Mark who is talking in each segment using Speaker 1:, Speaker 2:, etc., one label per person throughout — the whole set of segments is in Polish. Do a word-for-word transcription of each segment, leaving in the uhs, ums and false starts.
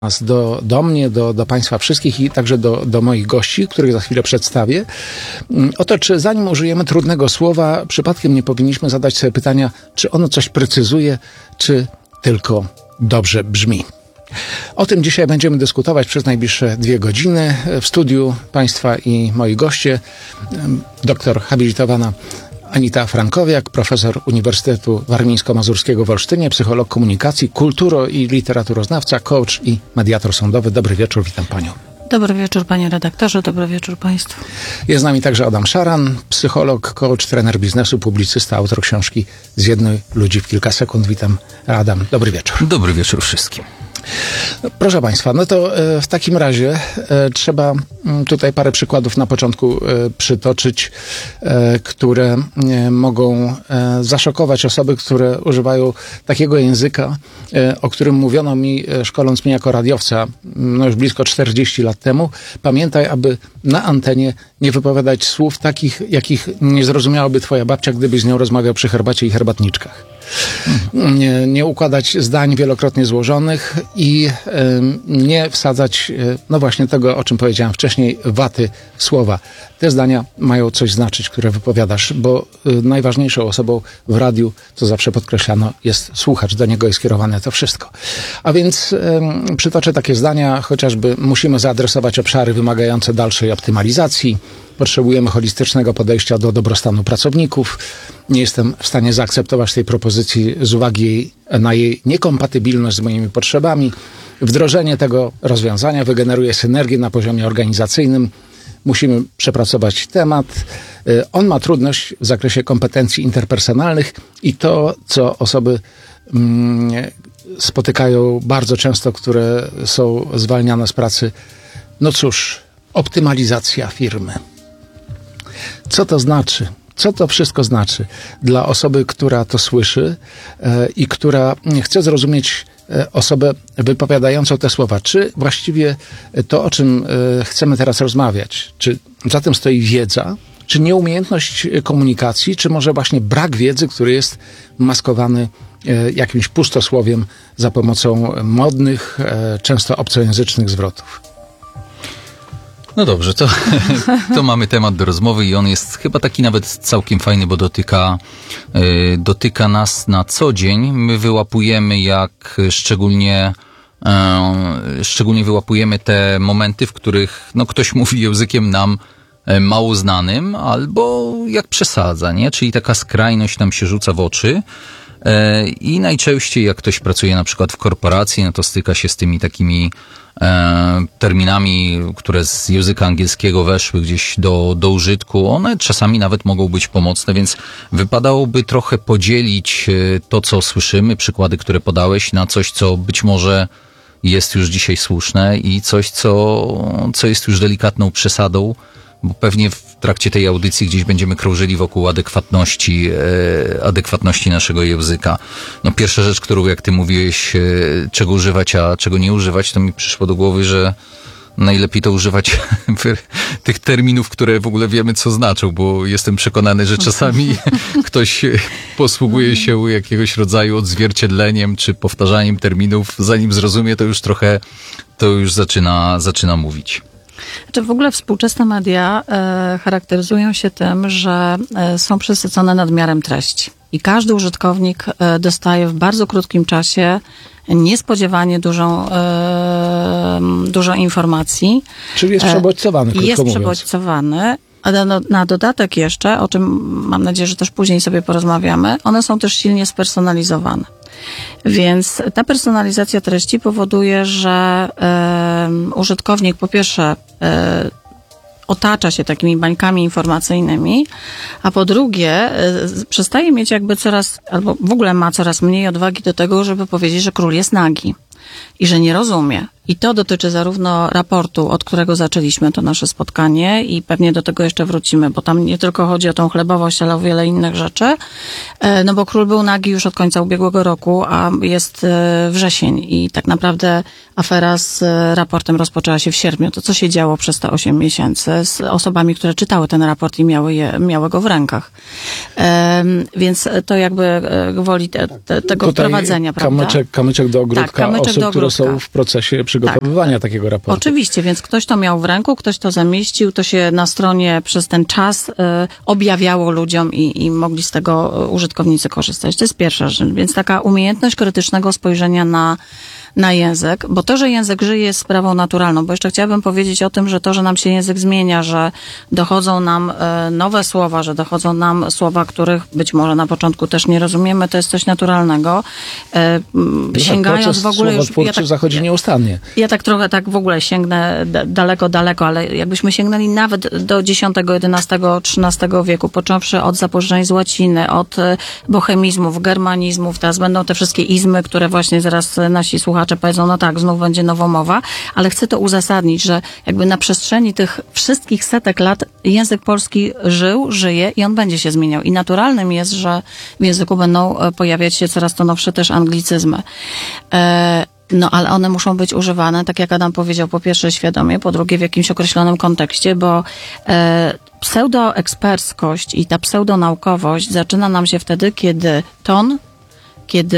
Speaker 1: Do, do mnie, do, do Państwa wszystkich i także do, do moich gości, których za chwilę przedstawię. Oto, czy zanim użyjemy trudnego słowa, przypadkiem nie powinniśmy zadać sobie pytania, czy ono coś precyzuje, czy tylko dobrze brzmi. O tym dzisiaj będziemy dyskutować przez najbliższe dwie godziny. W studiu Państwa i moi goście, doktor habilitowana Anita Frankowiak, profesor Uniwersytetu Warmińsko-Mazurskiego w Olsztynie, psycholog komunikacji, kulturo- i literaturoznawca, coach i mediator sądowy. Dobry wieczór, witam Panią.
Speaker 2: Dobry wieczór, panie redaktorze, dobry wieczór państwu.
Speaker 1: Jest z nami także Adam Szaran, psycholog, coach, trener biznesu, publicysta, autor książki Zjednuj ludzi w kilka sekund. Witam, Adam. Dobry wieczór.
Speaker 3: Dobry wieczór wszystkim.
Speaker 1: Proszę Państwa, no to w takim razie trzeba tutaj parę przykładów na początku przytoczyć, które mogą zaszokować osoby, które używają takiego języka, o którym mówiono mi, szkoląc mnie jako radiowca, no już blisko czterdzieści lat temu. Pamiętaj, aby na antenie nie wypowiadać słów takich, jakich nie zrozumiałaby twoja babcia, gdybyś z nią rozmawiał przy herbacie i herbatniczkach. Mhm. Nie, nie układać zdań wielokrotnie złożonych i y, nie wsadzać, y, no właśnie tego, o czym powiedziałem wcześniej, waty w słowa. Te zdania mają coś znaczyć, które wypowiadasz, bo y, najważniejszą osobą w radiu, co zawsze podkreślano, jest słuchacz. Do niego jest skierowane to wszystko. A więc y, przytoczę takie zdania, chociażby musimy zaadresować obszary wymagające dalszej optymalizacji. Potrzebujemy holistycznego podejścia do dobrostanu pracowników. Nie jestem w stanie zaakceptować tej propozycji z uwagi na jej niekompatybilność z moimi potrzebami. Wdrożenie tego rozwiązania wygeneruje synergię na poziomie organizacyjnym. Musimy przepracować temat. On ma trudność w zakresie kompetencji interpersonalnych i to, co osoby mm, spotykają bardzo często, które są zwalniane z pracy. No cóż, optymalizacja firmy. Co to znaczy? Co to wszystko znaczy dla osoby, która to słyszy e, i która chce zrozumieć e, osobę wypowiadającą te słowa? Czy właściwie to, o czym e, chcemy teraz rozmawiać, czy za tym stoi wiedza, czy nieumiejętność komunikacji, czy może właśnie brak wiedzy, który jest maskowany e, jakimś pustosłowiem za pomocą modnych, e, często obcojęzycznych zwrotów?
Speaker 3: No dobrze, to, to mamy temat do rozmowy i on jest chyba taki nawet całkiem fajny, bo dotyka, y, dotyka nas na co dzień. My wyłapujemy, jak szczególnie, y, szczególnie wyłapujemy te momenty, w których no, ktoś mówi językiem nam mało znanym, albo jak przesadza, nie? Czyli taka skrajność nam się rzuca w oczy. I najczęściej jak ktoś pracuje na przykład w korporacji, no to styka się z tymi takimi e, terminami, które z języka angielskiego weszły gdzieś do, do użytku. One czasami nawet mogą być pomocne, więc wypadałoby trochę podzielić to, co słyszymy, przykłady, które podałeś, na coś, co być może jest już dzisiaj słuszne i coś, co, co jest już delikatną przesadą, bo pewnie w trakcie tej audycji gdzieś będziemy krążyli wokół adekwatności, e, adekwatności naszego języka. No pierwsza rzecz, którą jak ty mówiłeś, e, czego używać, a czego nie używać, to mi przyszło do głowy, że najlepiej to używać tych terminów, które w ogóle wiemy, co znaczą, bo jestem przekonany, że czasami ktoś posługuje się jakiegoś rodzaju odzwierciedleniem czy powtarzaniem terminów, zanim zrozumie, to już trochę, to już zaczyna, zaczyna mówić.
Speaker 2: Znaczy w ogóle współczesne media e, charakteryzują się tym, że e, są przesycone nadmiarem treści. I każdy użytkownik e, dostaje w bardzo krótkim czasie niespodziewanie dużą, e, dużo informacji.
Speaker 1: Czyli jest przebodźcowany, krótko
Speaker 2: Jest
Speaker 1: mówiąc.
Speaker 2: przebodźcowany. A na, na dodatek jeszcze, o czym mam nadzieję, że też później sobie porozmawiamy, one są też silnie spersonalizowane. Więc ta personalizacja treści powoduje, że y, użytkownik po pierwsze y, otacza się takimi bańkami informacyjnymi, a po drugie y, przestaje mieć jakby coraz, albo w ogóle ma coraz mniej odwagi do tego, żeby powiedzieć, że król jest nagi i że nie rozumie. I to dotyczy zarówno raportu, od którego zaczęliśmy to nasze spotkanie i pewnie do tego jeszcze wrócimy, bo tam nie tylko chodzi o tą chlebowość, ale o wiele innych rzeczy. No bo król był nagi już od końca ubiegłego roku, a jest wrzesień i tak naprawdę afera z raportem rozpoczęła się w sierpniu. To co się działo przez te osiem miesięcy z osobami, które czytały ten raport i miały, je, miały go w rękach. Więc to jakby gwoli te, te, tego
Speaker 1: Tutaj
Speaker 2: wprowadzenia, prawda?
Speaker 1: Kamyczek, kamyczek do ogródka
Speaker 2: tak, kamyczek
Speaker 1: osób,
Speaker 2: do ogródka.
Speaker 1: które są w procesie przygotowania przygotowywania tak. takiego raportu.
Speaker 2: Oczywiście, więc ktoś to miał w ręku, ktoś to zamieścił, to się na stronie przez ten czas y, objawiało ludziom i, i mogli z tego użytkownicy korzystać. To jest pierwsza rzecz. Więc taka umiejętność krytycznego spojrzenia na na język, bo to, że język żyje, jest sprawą naturalną, bo jeszcze chciałabym powiedzieć o tym, że to, że nam się język zmienia, że dochodzą nam e, nowe słowa, że dochodzą nam słowa, których być może na początku też nie rozumiemy, to jest coś naturalnego. E,
Speaker 1: no
Speaker 2: sięgając
Speaker 1: tak,
Speaker 2: w ogóle już...
Speaker 1: Ja tak, zachodzi nieustannie.
Speaker 2: Ja tak trochę tak w ogóle sięgnę d- daleko, daleko, ale jakbyśmy sięgnęli nawet do dziesiątego, jedenastego, trzynastego wieku, począwszy od zapożyczeń z łaciny, od e, bohemizmów, germanizmów, teraz będą te wszystkie izmy, które właśnie zaraz nasi słuchacze powiedzą, no tak, znów będzie nowomowa, ale chcę to uzasadnić, że jakby na przestrzeni tych wszystkich setek lat język polski żył, żyje i on będzie się zmieniał. I naturalnym jest, że w języku będą pojawiać się coraz to nowsze też anglicyzmy. E, no, ale one muszą być używane, tak jak Adam powiedział, po pierwsze świadomie, po drugie w jakimś określonym kontekście, bo e, pseudoeksperckość i ta pseudonaukowość zaczyna nam się wtedy, kiedy ton, kiedy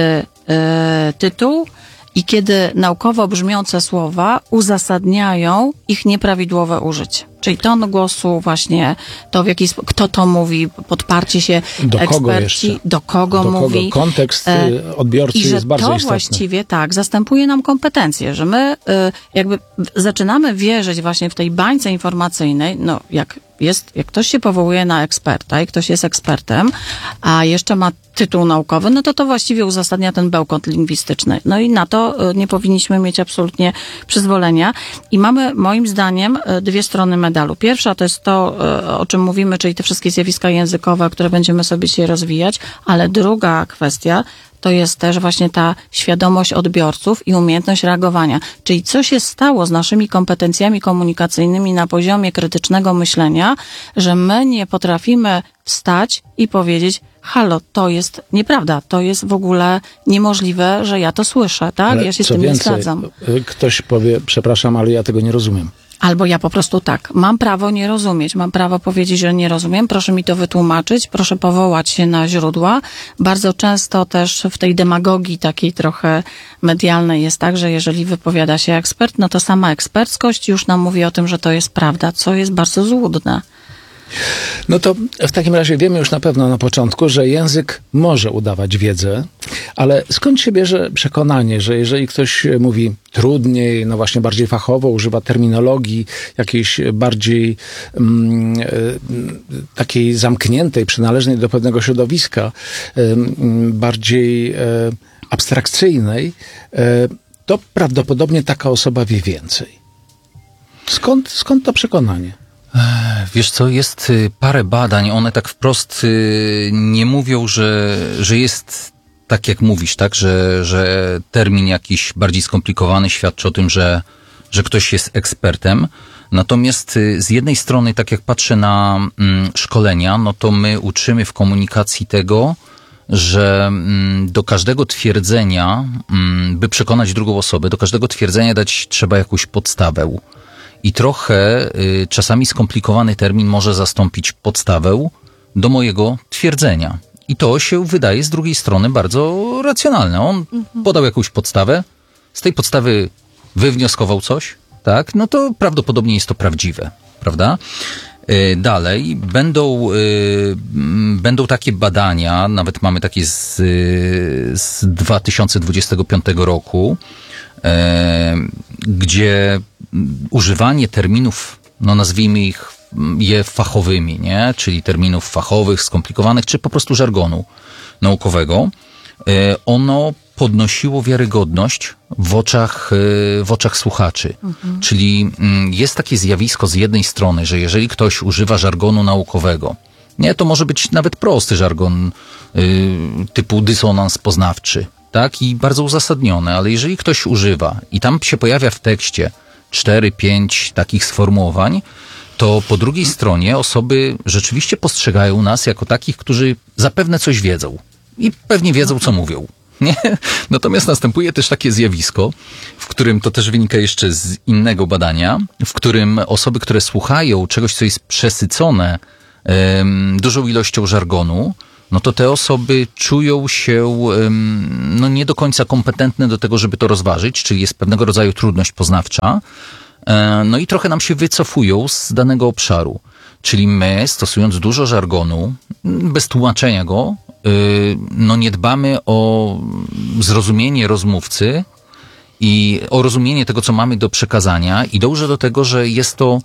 Speaker 2: e, tytuł i kiedy naukowo brzmiące słowa uzasadniają ich nieprawidłowe użycie. Czyli ton głosu, właśnie to w jaki sposób, kto to mówi, podparcie się
Speaker 1: do
Speaker 2: eksperci,
Speaker 1: kogo jeszcze?
Speaker 2: do kogo
Speaker 1: do
Speaker 2: mówi.
Speaker 1: Kogo? Kontekst odbiorcy
Speaker 2: I że
Speaker 1: jest bardzo
Speaker 2: to
Speaker 1: istotny.
Speaker 2: właściwie tak, zastępuje nam kompetencje, że my jakby zaczynamy wierzyć właśnie w tej bańce informacyjnej, no jak jest, jak ktoś się powołuje na eksperta i ktoś jest ekspertem, a jeszcze ma tytuł naukowy, no to to właściwie uzasadnia ten bełkot lingwistyczny. No i na to nie powinniśmy mieć absolutnie przyzwolenia. I mamy moim zdaniem dwie strony medalu. Pierwsza to jest to, o czym mówimy, czyli te wszystkie zjawiska językowe, które będziemy sobie dzisiaj rozwijać, ale druga kwestia to jest też właśnie ta świadomość odbiorców i umiejętność reagowania. Czyli co się stało z naszymi kompetencjami komunikacyjnymi na poziomie krytycznego myślenia, że my nie potrafimy wstać i powiedzieć, halo, to jest nieprawda, to jest w ogóle niemożliwe, że ja to słyszę, tak?
Speaker 1: Ale
Speaker 2: ja się z
Speaker 1: co
Speaker 2: tym
Speaker 1: więcej,
Speaker 2: nie zgadzam.
Speaker 1: Ktoś powie, przepraszam, ale ja tego nie rozumiem.
Speaker 2: Albo ja po prostu tak, mam prawo nie rozumieć, mam prawo powiedzieć, że nie rozumiem, proszę mi to wytłumaczyć, proszę powołać się na źródła. Bardzo często też w tej demagogii takiej trochę medialnej jest tak, że jeżeli wypowiada się ekspert, no to sama eksperckość już nam mówi o tym, że to jest prawda, co jest bardzo złudne.
Speaker 1: No to w takim razie wiemy już na pewno na początku, że język może udawać wiedzę, ale skąd się bierze przekonanie, że jeżeli ktoś mówi trudniej, no właśnie bardziej fachowo, używa terminologii jakiejś bardziej mm, takiej zamkniętej, przynależnej do pewnego środowiska, mm, bardziej e, abstrakcyjnej, e, to prawdopodobnie taka osoba wie więcej. Skąd, skąd to przekonanie?
Speaker 3: Wiesz co, jest parę badań, one tak wprost nie mówią, że, że jest tak jak mówisz, tak, że, że termin jakiś bardziej skomplikowany świadczy o tym, że, że ktoś jest ekspertem. Natomiast z jednej strony, tak jak patrzę na mm, szkolenia, no to my uczymy w komunikacji tego, że mm, do każdego twierdzenia, mm, by przekonać drugą osobę, do każdego twierdzenia dać trzeba jakąś podstawę. I trochę y, czasami skomplikowany termin może zastąpić podstawę do mojego twierdzenia. I to się wydaje z drugiej strony bardzo racjonalne. On mhm. podał jakąś podstawę, z tej podstawy wywnioskował coś, tak? No to prawdopodobnie jest to prawdziwe, prawda? Y, dalej będą, y, będą takie badania, nawet mamy takie z, y, z dwa tysiące dwudziestego piątego roku, y, gdzie używanie terminów, no nazwijmy ich je fachowymi, nie? Czyli terminów fachowych, skomplikowanych, czy po prostu żargonu naukowego, ono podnosiło wiarygodność w oczach, w oczach słuchaczy. Mhm. Czyli jest takie zjawisko z jednej strony, że jeżeli ktoś używa żargonu naukowego, nie, to może być nawet prosty żargon typu dysonans poznawczy, tak? I bardzo uzasadniony, ale jeżeli ktoś używa i tam się pojawia w tekście cztery, pięć takich sformułowań, to po drugiej stronie osoby rzeczywiście postrzegają nas jako takich, którzy zapewne coś wiedzą i pewnie wiedzą, co mówią. Nie? Natomiast następuje też takie zjawisko, w którym to też wynika jeszcze z innego badania, w którym osoby, które słuchają czegoś, co jest przesycone um, dużą ilością żargonu, no to te osoby czują się no nie do końca kompetentne do tego, żeby to rozważyć, czyli jest pewnego rodzaju trudność poznawcza. No i trochę nam się wycofują z danego obszaru. Czyli my, stosując dużo żargonu, bez tłumaczenia go, no nie dbamy o zrozumienie rozmówcy i o rozumienie tego, co mamy do przekazania i dążę do tego, że jest to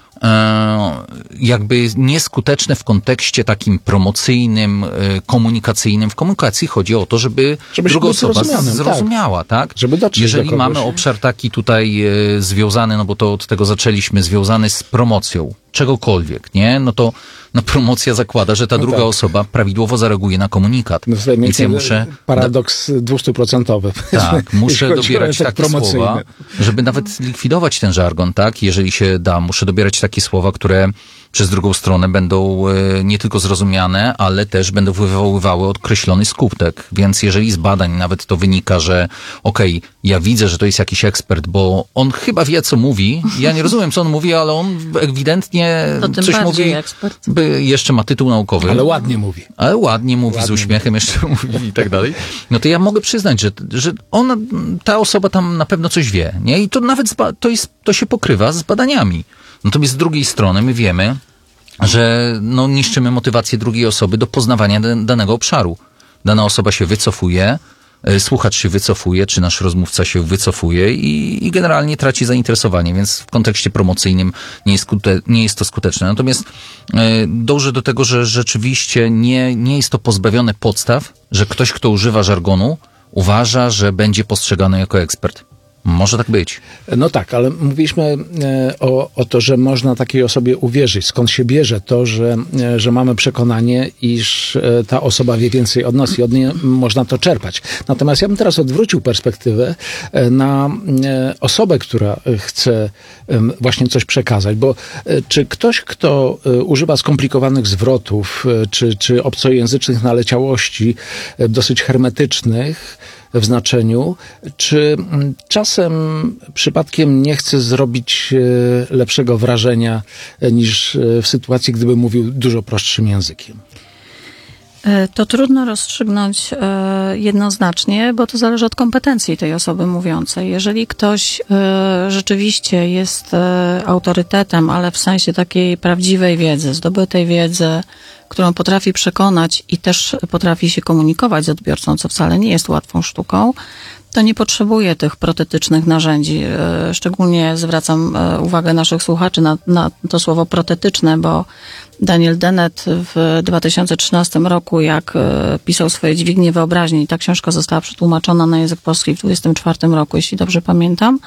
Speaker 3: jakby nieskuteczne w kontekście takim promocyjnym, komunikacyjnym. W komunikacji chodzi o to, żeby, żeby druga osoba zrozumiała, tak? tak?
Speaker 1: Żeby dotrzeć
Speaker 3: Jeżeli
Speaker 1: do
Speaker 3: mamy obszar taki tutaj związany, no bo to od tego zaczęliśmy, związany z promocją czegokolwiek, nie? No to no promocja zakłada, że ta no druga tak. osoba prawidłowo zareaguje na komunikat.
Speaker 1: No Więc ja muszę... Paradoks dwustuprocentowy.
Speaker 3: Tak, muszę dobierać takie słowa, żeby nawet likwidować ten żargon, tak? Jeżeli się da, muszę dobierać takie słowa, które przez drugą stronę będą nie tylko zrozumiane, ale też będą wywoływały określony skutek. Więc jeżeli z badań nawet to wynika, że okej, okay, ja widzę, że to jest jakiś ekspert, bo on chyba wie, co mówi. Ja nie rozumiem, co on mówi, ale on ewidentnie
Speaker 2: to
Speaker 3: coś mówi.
Speaker 2: Ekspert.
Speaker 3: By jeszcze ma tytuł naukowy.
Speaker 1: Ale ładnie mówi.
Speaker 3: Ale ładnie mówi, ładnie z uśmiechem mówi. Jeszcze mówi i tak dalej. No to ja mogę przyznać, że, że ona, ta osoba tam na pewno coś wie, nie? I to nawet to, jest, to się pokrywa z badaniami. Natomiast z drugiej strony my wiemy, że no, niszczymy motywację drugiej osoby do poznawania danego obszaru. Dana osoba się wycofuje, słuchacz się wycofuje, czy nasz rozmówca się wycofuje i, i generalnie traci zainteresowanie, więc w kontekście promocyjnym nie jest, skute, nie jest to skuteczne. Natomiast e, dążę do tego, że rzeczywiście nie, nie jest to pozbawione podstaw, że ktoś, kto używa żargonu, uważa, że będzie postrzegany jako ekspert. Może tak być.
Speaker 1: No tak, ale mówiliśmy o, o to, że można takiej osobie uwierzyć. Skąd się bierze to, że, że mamy przekonanie, iż ta osoba wie więcej od nas i od niej można to czerpać. Natomiast ja bym teraz odwrócił perspektywę na osobę, która chce właśnie coś przekazać, bo czy ktoś, kto używa skomplikowanych zwrotów, czy, czy obcojęzycznych naleciałości, dosyć hermetycznych, w znaczeniu, czy czasem przypadkiem nie chce zrobić lepszego wrażenia niż w sytuacji, gdyby mówił dużo prostszym językiem?
Speaker 2: To trudno rozstrzygnąć jednoznacznie, bo to zależy od kompetencji tej osoby mówiącej. Jeżeli ktoś rzeczywiście jest autorytetem, ale w sensie takiej prawdziwej wiedzy, zdobytej wiedzy, którą potrafi przekonać i też potrafi się komunikować z odbiorcą, co wcale nie jest łatwą sztuką, to nie potrzebuje tych protetycznych narzędzi. Szczególnie zwracam uwagę naszych słuchaczy na, na to słowo protetyczne, bo Daniel Dennett w dwa tysiące trzynastym roku, jak pisał swoje Dźwignie wyobraźni, ta książka została przetłumaczona na język polski w dwudziestym czwartym roku, jeśli dobrze pamiętam,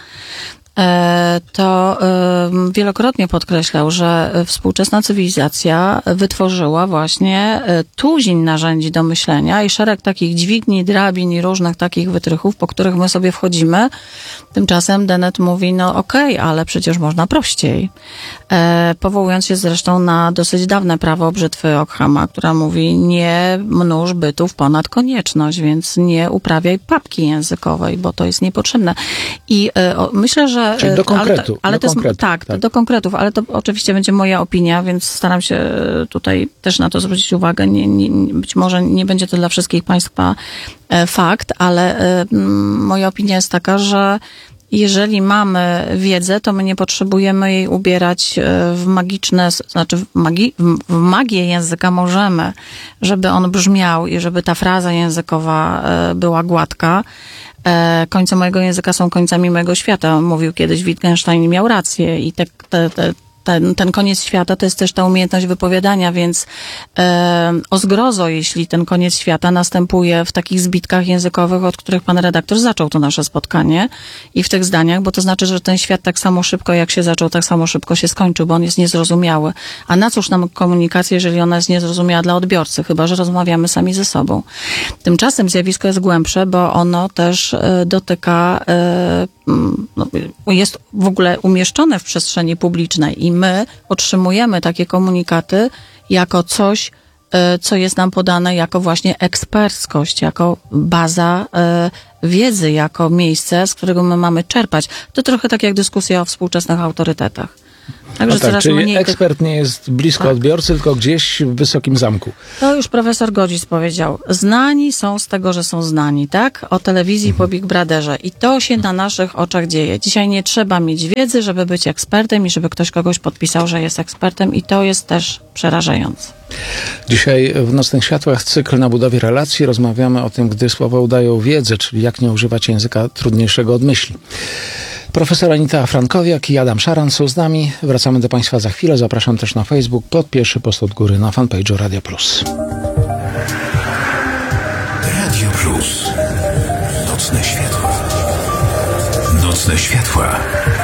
Speaker 2: to wielokrotnie podkreślał, że współczesna cywilizacja wytworzyła właśnie tuzin narzędzi do myślenia i szereg takich dźwigni, drabin i różnych takich wytrychów, po których my sobie wchodzimy. Tymczasem Dennett mówi, no okej, okay, ale przecież można prościej. Powołując się zresztą na dosyć dawne prawo brzytwy Ockhama, która mówi, nie mnóż bytów ponad konieczność, więc nie uprawiaj papki językowej, bo to jest niepotrzebne. I o, myślę, że
Speaker 1: Czyli do konkretu.
Speaker 2: Ale, ale
Speaker 1: do
Speaker 2: to
Speaker 1: konkretu,
Speaker 2: jest, tak,
Speaker 1: tak,
Speaker 2: do konkretów, ale to oczywiście będzie moja opinia, więc staram się tutaj też na to zwrócić uwagę. Nie, nie, być może nie będzie to dla wszystkich Państwa e, fakt, ale e, moja opinia jest taka, że jeżeli mamy wiedzę, to my nie potrzebujemy jej ubierać w magiczne, znaczy w, magi, w magię języka możemy, żeby on brzmiał i żeby ta fraza językowa była gładka. Końce mojego języka są końcami mojego świata. Mówił kiedyś Wittgenstein i miał rację i te, te, te Ten, ten koniec świata to jest też ta umiejętność wypowiadania, więc e, o zgrozo, jeśli ten koniec świata następuje w takich zbitkach językowych, od których pan redaktor zaczął to nasze spotkanie i w tych zdaniach, bo to znaczy, że ten świat tak samo szybko jak się zaczął, tak samo szybko się skończył, bo on jest niezrozumiały. A na cóż nam komunikacja, jeżeli ona jest niezrozumiała dla odbiorcy, chyba że rozmawiamy sami ze sobą. Tymczasem zjawisko jest głębsze, bo ono też e, dotyka, e, no, jest w ogóle umieszczone w przestrzeni publicznej i my otrzymujemy takie komunikaty jako coś, co jest nam podane jako właśnie eksperckość, jako baza wiedzy, jako miejsce, z którego my mamy czerpać. To trochę tak jak dyskusja o współczesnych autorytetach. Także
Speaker 1: No tak,
Speaker 2: coraz
Speaker 1: czyli
Speaker 2: mniej tych...
Speaker 1: ekspert nie jest blisko
Speaker 2: Tak.
Speaker 1: odbiorcy, tylko gdzieś w wysokim zamku.
Speaker 2: To już profesor Godzic powiedział. Znani są z tego, że są znani, tak? O telewizji po Big Brotherze. I to się na naszych oczach dzieje. Dzisiaj nie trzeba mieć wiedzy, żeby być ekspertem i żeby ktoś kogoś podpisał, że jest ekspertem, i to jest też przerażające.
Speaker 1: Dzisiaj w Nocnych Światłach cykl na budowie relacji. Rozmawiamy o tym, gdy słowa udają wiedzę, czyli jak nie używać języka trudniejszego od myśli. Profesor Anita Frankowiak i Adam Szaran są z nami. Wracamy do Państwa za chwilę. Zapraszam też na Facebook pod pierwszy post od góry na fanpage'u Radio Plus.
Speaker 4: Radio Plus. Nocne światła. Nocne światła.